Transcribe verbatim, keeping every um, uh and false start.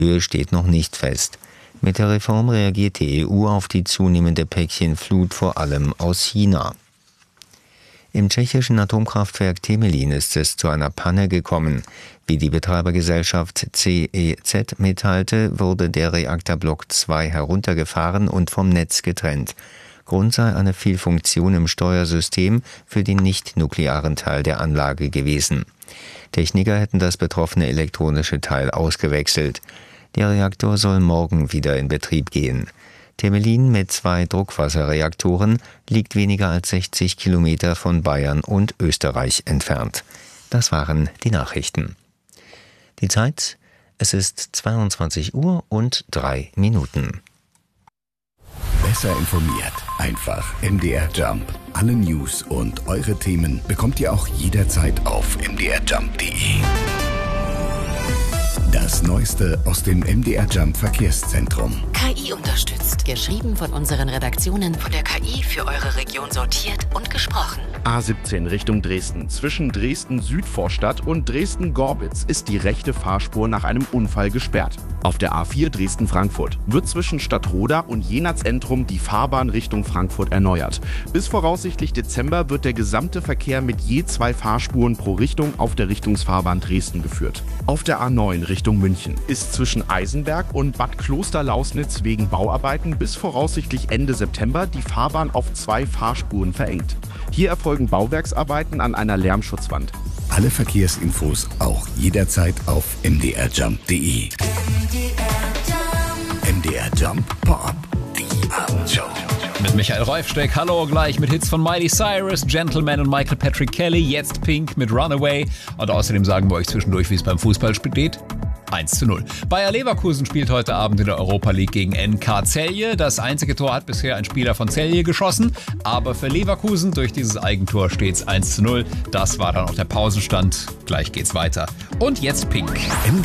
Höhe steht noch nicht fest. Mit der Reform reagiert die E U auf die zunehmende Päckchenflut vor allem aus China. Im tschechischen Atomkraftwerk Temelín ist es zu einer Panne gekommen. Wie die Betreibergesellschaft C E Z mitteilte, wurde der Reaktorblock zwei heruntergefahren und vom Netz getrennt. Grund sei eine Fehlfunktion im Steuersystem für den nicht-nuklearen Teil der Anlage gewesen. Techniker hätten das betroffene elektronische Teil ausgewechselt. Der Reaktor soll morgen wieder in Betrieb gehen. Temelín mit zwei Druckwasserreaktoren liegt weniger als sechzig Kilometer von Bayern und Österreich entfernt. Das waren die Nachrichten. Die Zeit, es ist zweiundzwanzig Uhr und drei Minuten. Besser informiert, einfach M D R Jump. Alle News und eure Themen bekommt ihr auch jederzeit auf m d r jump punkt d e. Das Neueste aus dem M D R Jump Verkehrszentrum. K I unterstützt. Geschrieben von unseren Redaktionen von der K I für eure Region sortiert und gesprochen. A siebzehn Richtung Dresden. Zwischen Dresden-Südvorstadt und Dresden-Gorbitz ist die rechte Fahrspur nach einem Unfall gesperrt. Auf der A vier Dresden-Frankfurt wird zwischen Stadtroda und Jena-Zentrum die Fahrbahn Richtung Frankfurt erneuert. Bis voraussichtlich Dezember wird der gesamte Verkehr mit je zwei Fahrspuren pro Richtung auf der Richtungsfahrbahn Dresden geführt. Auf der A neun Richtung München ist zwischen Eisenberg und Bad Klosterlausnitz wegen Bauarbeiten bis voraussichtlich Ende September die Fahrbahn auf zwei Fahrspuren verengt. Hier erfolgen Bauwerksarbeiten an einer Lärmschutzwand. Alle Verkehrsinfos auch jederzeit auf m d r jump punkt d e. M D R Jump Pop, die Abendshow. Mit Michael Reufsteck, hallo, gleich mit Hits von Miley Cyrus, Gentleman und Michael Patrick Kelly, jetzt Pink mit Runaway. Und außerdem sagen wir euch zwischendurch, wie es beim Fußball steht. eins zu null. Bayer Leverkusen spielt heute Abend in der Europa League gegen N K Celje. Das einzige Tor hat bisher ein Spieler von Celje geschossen, aber für Leverkusen durch dieses Eigentor steht es eins zu null. Das war dann auch der Pausenstand. Gleich geht's weiter. Und jetzt Pink.